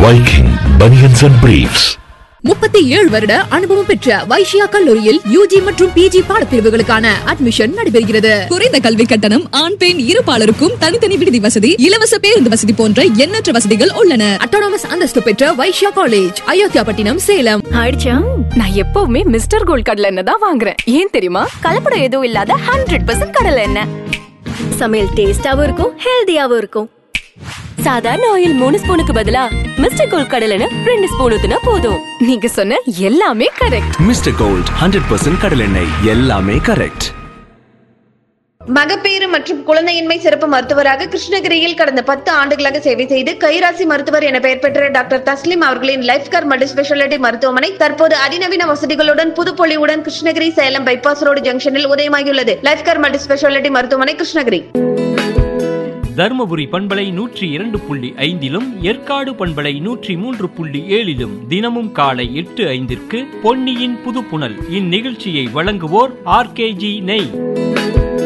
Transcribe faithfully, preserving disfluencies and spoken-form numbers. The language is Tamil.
Viking Bunions and Briefs. முப்பத்தி ஏழு வருட அனுபவம் பெற்ற வைஷ்யா கல்லூரியில் யூஜி மற்றும் பிஜி பாடப்பிரிவுகளுக்கான அட்மிஷன் நடைபெறுகிறது. குறைந்த கல்வி கட்டணம், ஆண் பெண் இருபாலருக்கும் தனித்தனி விடுதி வசதி, இலவச பேருந்து வசதி போன்ற எண்ணற்ற வசதிகள் உள்ளன. அட்டானமஸ் அந்தஸ்து பெற்ற வைஷ்யா காலேஜ், அயோத்தியாபட்டினம், சேலம். ஆயிடுச்சா? நான் எப்பவுமே மிஸ்டர் கோல்ட் கடலை எண்ணெய் தான் வாங்குறேன். ஏன் தெரியுமா? கலப்படம் எதுவும் இல்லாத ஹண்ட்ரட் பர்சன்ட் கடலை எண்ணெய். சமையல் டேஸ்டாவும் இருக்கும், ஹெல்தியாவும் இருக்கும். சாதாரண ஆயில் மூணு ஸ்பூனுக்கு பதிலா மிஸ்டர் கோல்ட் கடலை எண்ணெய் ரெண்டு ஸ்பூன் ஊத்துனா போதும். நீங்க சொன்ன எல்லாமே correct. Mister gold hundred percent கடலை எண்ணெய், எல்லாமே கரெக்ட். மகப்பேறு மற்றும் குழந்தையின்மை சிறப்பு மருத்துவராக கிருஷ்ணகிரியில் கடந்த பத்து ஆண்டுகளாக சேவை செய்து கைராசி மருத்துவர் என பெயர் பெற்ற டாக்டர் தஸ்லிம் அவர்களின் லைஃப் கேர் மல்டி ஸ்பெஷாலிட்டி மருத்துவமனை தற்போது அதிநவீன வசதிகளுடன் புதுப்பொலிவுடன் கிருஷ்ணகிரி சேலம் பைபாஸ் ரோடு ஜங்ஷனில் உதயமாகியுள்ளது. லைஃப் கேர் மல்டி ஸ்பெஷாலிட்டி மருத்துவமனை கிருஷ்ணகிரி. தருமபுரி பண்பலை நூற்றி இரண்டு புள்ளி ஐந்திலும் ஏற்காடு பண்பலை நூற்றி மூன்று புள்ளி ஏழிலும் தினமும் காலை எட்டு ஐந்திற்கு பொன்னியின் புதுப்புணல் இந்நிகழ்ச்சியை வழங்குவோர் ஆர்கேஜி நெய்.